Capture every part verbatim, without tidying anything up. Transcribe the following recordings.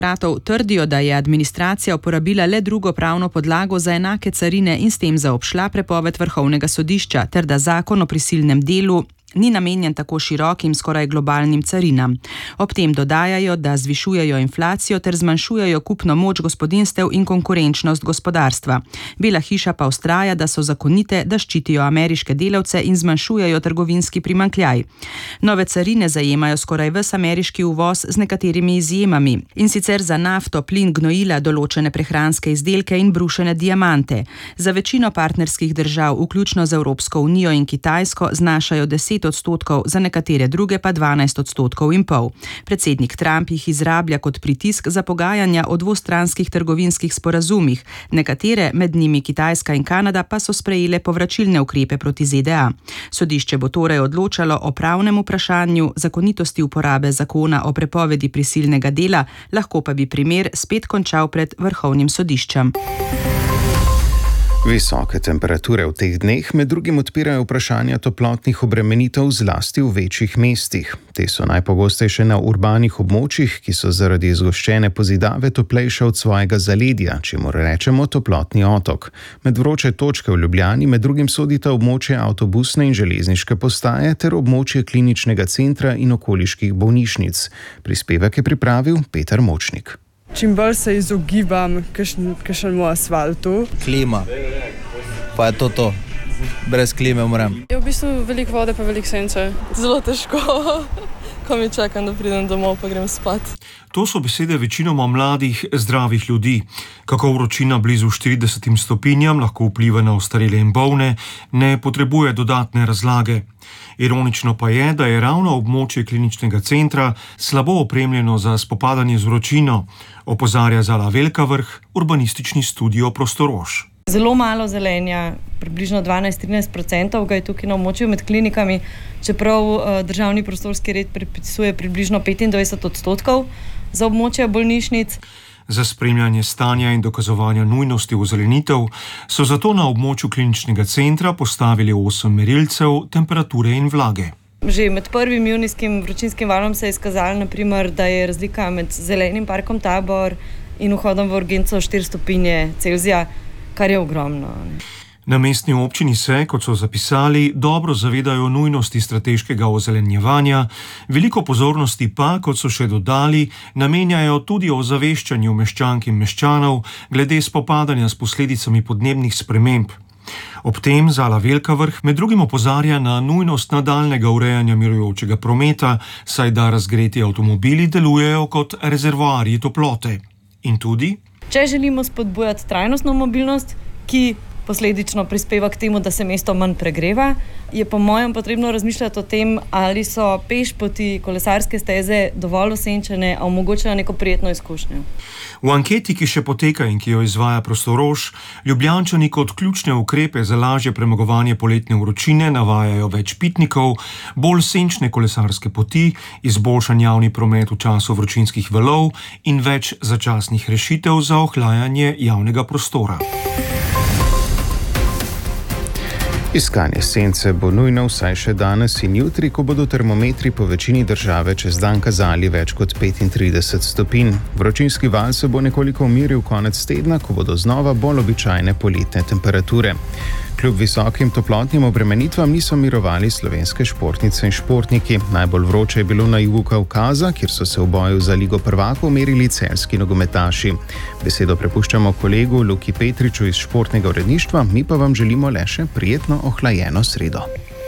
Trdijo, da je administracija uporabila le drugo pravno podlago za enake carine in s tem zaobšla prepoved Vrhovnega sodišča, ter da zakon o prisilnem delu ni namenjen tako širokim, skoraj globalnim carinam. Ob tem dodajajo, da zvišujejo inflacijo ter zmanjšujejo kupno moč gospodinjstev in konkurenčnost gospodarstva. Bela hiša pa vztraja, da so zakonite, da ščitijo ameriške delavce in zmanjšujejo trgovinski primanjkljaj. Nove carine zajemajo skoraj ves ameriški uvoz z nekaterimi izjemami, in sicer za nafto, plin, gnojila, določene prehranske izdelke in brušene diamante. Za večino partnerskih držav, vključno z Evropsko unijo in Kitajsko, znašajo deset odstotkov, za nekatere druge pa dvanajst odstotkov in pol. Predsednik Trump jih izrablja kot pritisk za pogajanja o dvostranskih trgovinskih sporazumih. Nekatere, med njimi Kitajska in Kanada, pa so sprejele povračilne ukrepe proti Z D A. Sodišče bo torej odločalo o pravnem vprašanju zakonitosti uporabe zakona o prepovedi prisilnega dela, lahko pa bi primer spet končal pred Vrhovnim sodiščem. Visoke temperature v teh dneh med drugim odpirajo vprašanja toplotnih obremenitev zlasti v večjih mestih. Te so najpogostejše na urbanih območjih, ki so zaradi zgoščene pozidave toplejše od svojega zaledja, čemur rečemo toplotni otok. Med vroče točke v Ljubljani med drugim sodita območje avtobusne in železniške postaje ter območje kliničnega centra in okoliških bolnišnic. Prispevek je pripravil Peter Močnik. Čim bolj se izogibam kakšnemu asfaltu. Klima, pa je to to. Brez klime umrem. Je v bistvu veliko vode pa veliko sence. Zelo težko, ko mi čakam, da pridem domov pa grem spat. To so besede večinoma mladih, zdravih ljudi. Kako vročina blizu štiridesetim stopinjam lahko vpliva na ostarele in bolne, ne potrebuje dodatne razlage. Ironično pa je, da je ravno območje kliničnega centra slabo opremljeno za spopadanje z vročino, opozarja Zala Velka Vrh, urbanistični studio Prostorož. Zelo malo zelenja, približno dvanajst do trinajst odstotkov ga je tukaj na območju med klinikami, čeprav državni prostorski red predpisuje približno petindvajset odstotkov za območje bolnišnic. Za spremljanje stanja in dokazovanja nujnosti ozelenitev so zato na območju kliničnega centra postavili osem merilcev temperature in vlage. Že med prvim junijskim vročinskim valom se je izkazalo, na primer, da je razlika med zelenim parkom Tabor in vhodom v urgenco štiri stopinje Celzija, kar je ogromno. Na mestni občini se, kot so zapisali, dobro zavedajo nujnosti strateškega ozelenjevanja, veliko pozornosti pa, kot so še dodali, namenjajo tudi ozaveščanju meščank in meščanov glede spopadanja s posledicami podnebnih sprememb. Ob tem Zala Velka Vrh med drugim opozarja na nujnost nadaljnega urejanja mirujočega prometa, saj da razgreti avtomobili delujejo kot rezervoarji toplote. In tudi, če želimo spodbujati trajnostno mobilnost, ki posledično prispeva k temu, da se mesto manj pregreva, je po mojem potrebno razmišljati o tem, ali so pešpoti, kolesarske steze dovolj osenčene, a omogočajo neko prijetno izkušnjo. V anketi, ki še poteka in ki jo izvaja Prostorož, Ljubljančani kot ključne ukrepe za lažje premagovanje poletne vročine navajajo več pitnikov, bolj senčne kolesarske poti, izboljšan javni promet v času vročinskih valov in več začasnih rešitev za ohlajanje javnega prostora. Iskanje sence bo nujno vsaj še danes in jutri, ko bodo termometri po večini države čez dan kazali več kot petintrideset stopinj. Vročinski val se bo nekoliko umiril konec tedna, ko bodo znova bolj običajne poletne temperature. Kljub visokim toplotnim obremenitvam niso mirovali slovenske športnice in športniki. Najbolj vroče je bilo na jugu Kavkaza, kjer so se v boju za Ligo prvakov merili celjski nogometaši. Besedo prepuščamo kolegu Luki Petriču iz športnega uredništva, mi pa vam želimo le še prijetno ohlajeno sredo.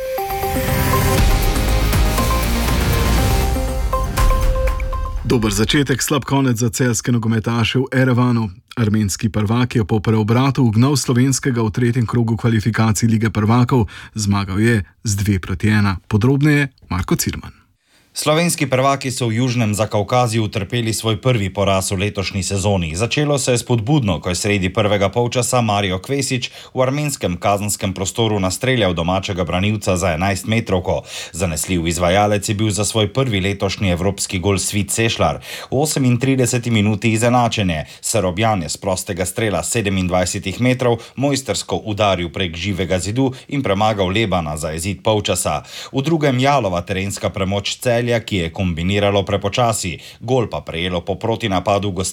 Dober začetek, slab konec za celjske nogometaše v Erevanu. Armenski prvak je po preobratu ugnal slovenskega v tretjem krogu kvalifikacij Lige prvakov. Zmagal je z dve proti ena. Podrobneje Marko Cirman. Slovenski prvaki so v Južnem Zakaukaziju utrpeli svoj prvi poraz v letošnji sezoni. Začelo se je spodbudno, ko je sredi prvega polčasa Mario Kvesič v armenskem kazenskem prostoru nastreljal domačega branilca za enajst metrovko. Zanesljiv izvajalec je bil za svoj prvi letošnji evropski gol Svit Sešlar. V osemintrideseti minuti izenačenje. Srbjan je z prostega strela sedemindvajset metrov mojstersko udaril prek živega zidu in premagal Lebana za izid polčasa. V drugem jalova terenska premoč Celja Celja, ki je kombiniralo prepočasi. Gol pa prejelo po protinapadu